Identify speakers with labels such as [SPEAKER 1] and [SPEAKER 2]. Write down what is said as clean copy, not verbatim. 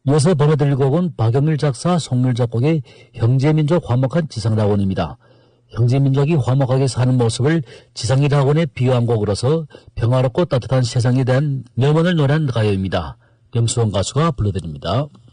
[SPEAKER 1] 이어서 보내드릴 곡은 박영일 작사, 송일 작곡의 형제민족 화목한 지상낙원입니다. 형제민족이 화목하게 사는 모습을 지상의 낙원에 비유한 곡으로서 평화롭고 따뜻한 세상에 대한 명언을 노래한 가요입니다. 염수원 가수가 불러드립니다.